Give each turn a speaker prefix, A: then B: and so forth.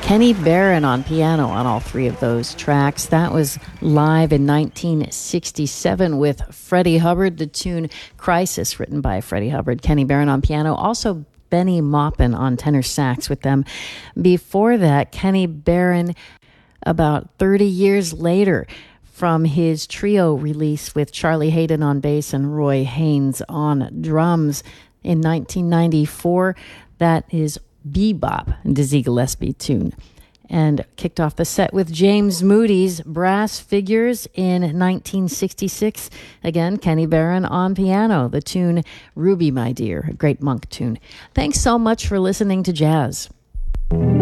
A: Kenny Barron on piano on all three of those tracks. That was live in 1967 with Freddie Hubbard, the tune Crisis, written by Freddie Hubbard. Kenny Barron on piano, also Benny Maupin on tenor sax with them. Before that, Kenny Barron, about 30 years later, from his trio release with Charlie Hayden on bass and Roy Haynes on drums in 1994. That is Bebop, Dizzy Gillespie tune. And kicked off the set with James Moody's Brass Figures in 1966. Again, Kenny Barron on piano, the tune Ruby My Dear, a great Monk tune. Thanks so much for listening to Jazz.